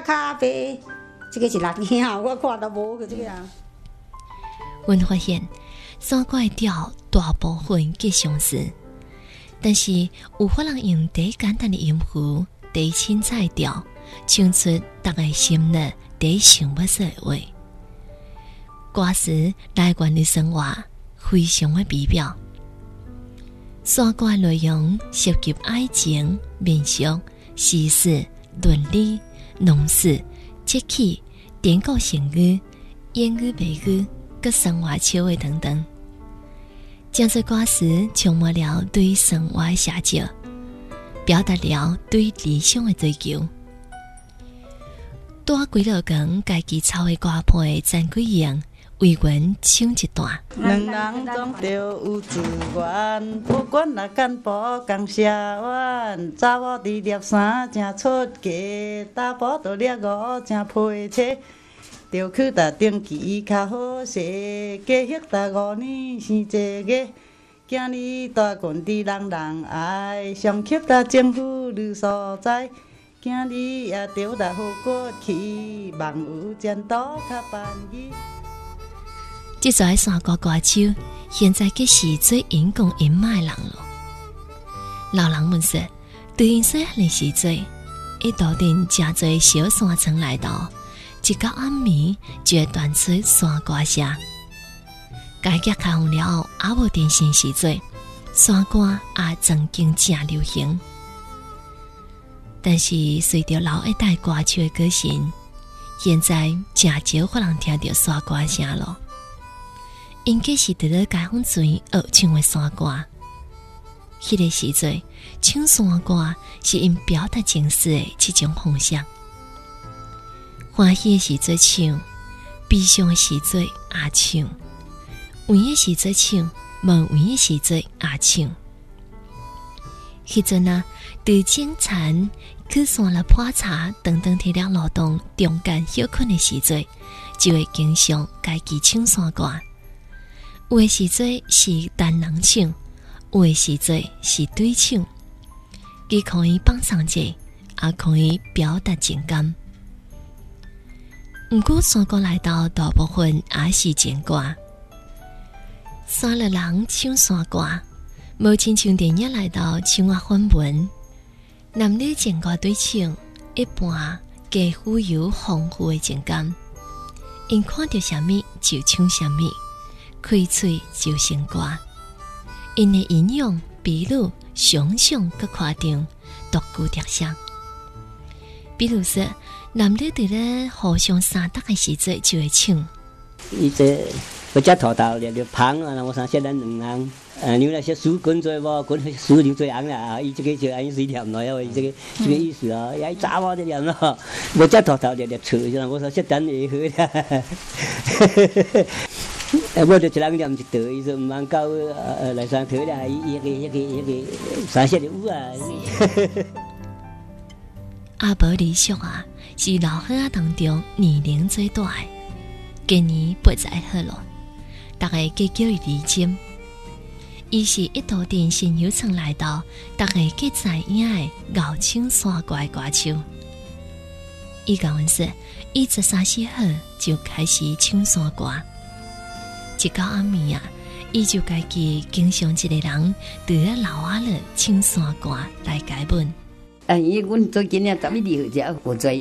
咖啡，这个是六件，我看都无个这个啊。 阮发现山歌的调大部分皆相似，但是有法人用第一简单的音符、第一清彩调，唱出大家心里第一想要说的话。歌词来源的生活非常的微妙。山歌的内容涉及爱情、民俗、时事、伦理、农事、节气、典故成语、言语美语、和生活笑话等等。这些歌词充满了对生活的写照，表达了对理想的追求。大几落工家己抄的歌谱的詹贵阳为阮唱一段。 两人总着有资源，不管那干部共社员，查某伫粒衫正出价，查甫着粒五正配车，着去搭登记较好势，加许搭5年生一个，今日大棍伫人爱，上级搭政府女所在。今日也着搭好过去，望有前途较繁荣。 这些山歌歌手现在皆是最引讲引卖人了。老人们说，对因细汉的时阵，一到顶真侪小山村来到，一到暗暝就会传出山歌声。改革开放了，也无电信时阵，山歌也曾经正流行。但是随着老一代歌手的歌声，现在真少可能听到山歌声了。因皆是伫咧解放前学唱的山歌。迄个时阵，唱山歌是因表达情绪的一种方式。欢喜的时阵唱，悲伤的时阵也唱，有闲的时阵唱，无闲的时阵也唱。迄阵啊，对种田、去山来破柴等等体力劳动中间休困的时阵，就会经常家己唱山歌。有的时阵是单人唱，有的时阵是对唱，既可以放松者，也可以表达情感。不过山歌来到大部分也是情歌。三个人唱山歌，无亲像电影来到唱啊翻文，男女情歌对唱，一般皆富有丰富的情感。因看到什么就唱什么。开嘴就成歌，因的引用、比喻、想象佮夸张，独具特色。比如说，男女伫咧互相相搭的时阵就会唱。 伊这我只头头掠掠芳啊，我想说咱两人，你那些书滚做无，滚书就做红啦。伊这个就安水念来啊，伊这个意思啊，也查某的念咯。我只头头掠掠错，我说说等会好啦。我就一人念一道，伊说唔通到来三头啦，迄个三色的有啊。 阿伯理想啊，是老伙仔当中年龄最大的，今年8十好了，大家皆叫伊李金。伊是一道电信有层来到，大家皆知影的熬唱山歌的歌手。伊甲阮说，伊13、14岁就开始唱山歌。一到暗暝啊，伊就家己经常一个人伫咧楼下咧唱山歌来解闷。 阮最近啊，11、12岁才有做。